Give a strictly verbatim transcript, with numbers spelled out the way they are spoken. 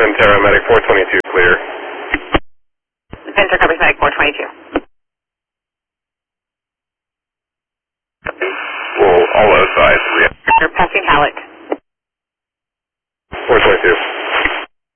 Ventura, Medic four twenty-two, clear. Ventura covers Medic four twenty-two. Well, all O sides. You're passing pallet.